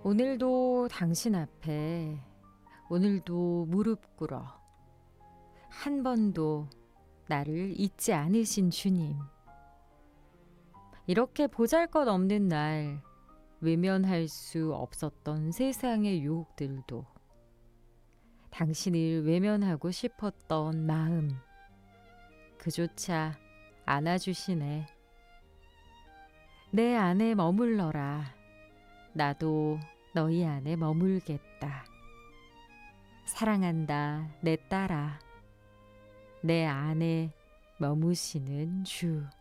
오늘도 당신 앞에 오늘도 무릎 꿇어 한 번도 나를 잊지 않으신 주님. 이렇게 보잘것없는 날 외면할 수 없었던 세상의 유혹들도 당신을 외면하고 싶었던 마음 그조차 안아주시네. 내 안에 머물러라. 나도 너희 안에 머물겠다. 사랑한다 내 딸아. 내 안에 머무시는 주.